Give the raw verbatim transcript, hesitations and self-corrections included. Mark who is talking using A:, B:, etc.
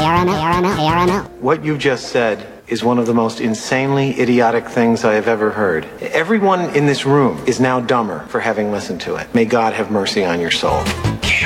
A: R M L, A R M L, A R M L.
B: What you just said is one of the most insanely idiotic things I have ever heard. Everyone in this room is now dumber for having listened to it. May God have mercy on your soul.